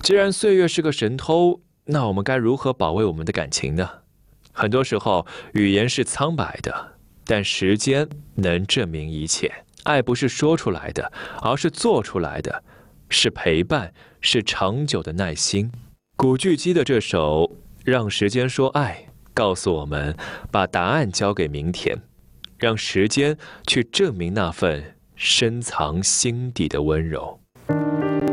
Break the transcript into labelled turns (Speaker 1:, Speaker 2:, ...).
Speaker 1: 既然岁月是个神偷，那我们该如何保卫我们的感情呢？很多时候，语言是苍白的，但时间能证明一切。爱不是说出来的，而是做出来的，是陪伴，是长久的耐心。古巨基的这首《让时间说爱》告诉我们，把答案交给明天，让时间去证明那份深藏心底的温柔。